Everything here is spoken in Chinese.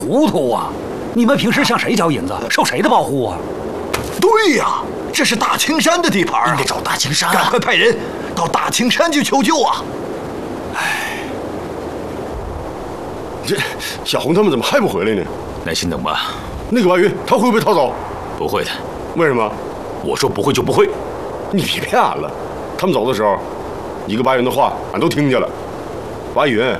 糊涂啊！你们平时向谁交银子，受谁的保护啊？ 对呀，这是大青山的地盘啊， 应该找大青山啊！ 赶快派人到大青山去求救啊！ 这小红他们怎么还不回来呢？ 耐心等吧。 那个白云他会不会逃走？ 不会的。 为什么？ 我说不会就不会。 你别骗俺了，他们走的时候，一个白云的话俺都听见了。白云